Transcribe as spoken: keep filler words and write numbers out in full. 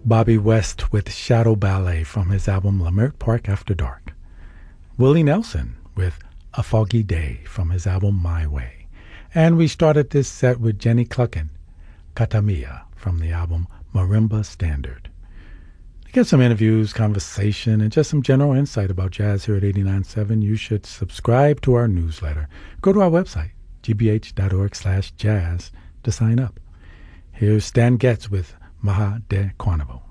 Bobby West with Shadow Ballet from his album Leimert Park After Dark. Willie Nelson with A Foggy Day from his album My Way. And we started this set with Jenny Cluckin, Katamia from the album Marimba Standard. To get some interviews, conversation, and just some general insight about jazz here at eighty-nine point seven, you should subscribe to our newsletter. Go to our website, g b h dot org slash jazz, to sign up. Here's Stan Getz with Maha de Carnival.